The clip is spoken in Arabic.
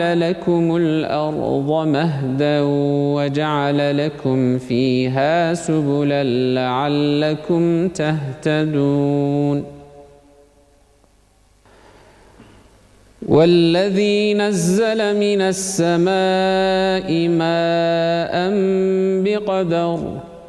لكم الأرض مهدا وجعل لكم فيها سبلا لعلكم تهتدون والذي نزل من السماء ماء بقدر